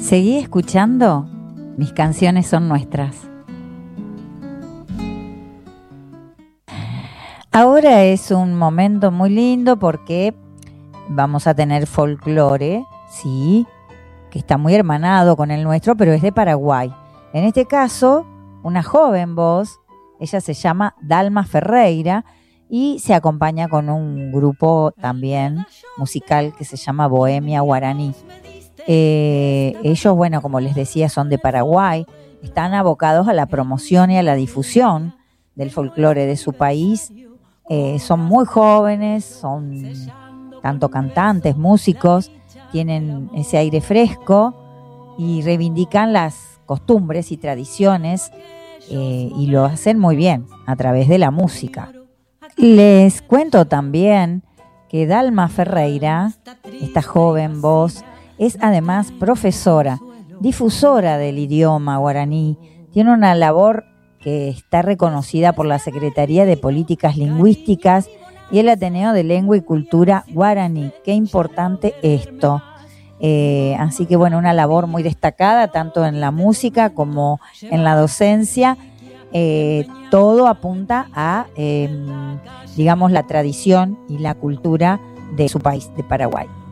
Seguí escuchando, mis canciones son nuestras. Ahora es un momento muy lindo porque vamos a tener folclore, sí, que está muy hermanado con el nuestro, pero es de Paraguay. En este caso, una joven voz, ella se llama Dalma Ferreira y se acompaña con un grupo también musical que se llama Bohemia Guaraní. Ellos, bueno, como les decía, son de Paraguay, están abocados a la promoción y a la difusión del folclore de su país. Son muy jóvenes, son tanto cantantes, músicos, tienen ese aire fresco y reivindican las costumbres y tradiciones y lo hacen muy bien a través de la música. Les cuento también que Dalma Ferreira, esta joven voz, es además profesora, difusora del idioma guaraní, tiene una labor que está reconocida por la Secretaría de Políticas Lingüísticas y el Ateneo de Lengua y Cultura Guaraní. Qué importante esto. Así que bueno, una labor muy destacada tanto en la música como en la docencia. Todo apunta a, digamos, la tradición y la cultura de su país, de Paraguay.